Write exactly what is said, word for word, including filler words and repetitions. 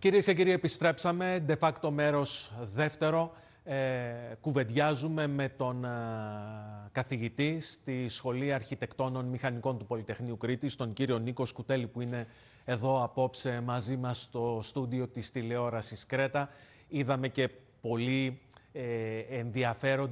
Κυρίες και κύριοι, επιστρέψαμε, de facto μέρος δεύτερο. Ε, κουβεντιάζουμε με τον ε, καθηγητή στη Σχολή Αρχιτεκτόνων Μηχανικών του Πολυτεχνείου Κρήτης, τον κύριο Νίκο Σκουτέλη, που είναι εδώ απόψε μαζί μας στο στούντιο της τηλεόρασης Κρέτα. Είδαμε και πολύ ε, ενδιαφέροντα